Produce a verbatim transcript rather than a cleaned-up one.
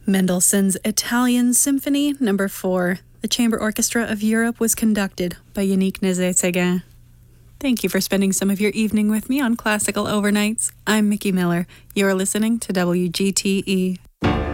Mendelssohn's Italian Symphony Number four, the Chamber Orchestra of Europe, was conducted by Yannick Nézet-Séguin. Thank you for spending some of your evening with me on Classical Overnights. I'm Mickey Miller. You're listening to W G T E.